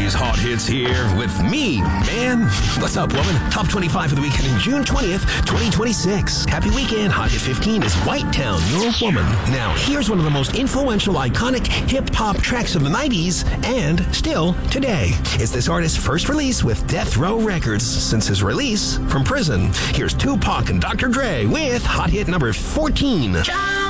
90s hot hits here with me, man. What's up, woman? Top 25 for the weekend in June 20th, 2026. Happy weekend. Hot Hit 15 is White Town, Your Woman. Now, here's one of the most influential, iconic hip-hop tracks of the 90s and still today. It's this artist's first release with Death Row Records since his release from prison. Here's Tupac and Dr. Dre with Hot Hit number 14.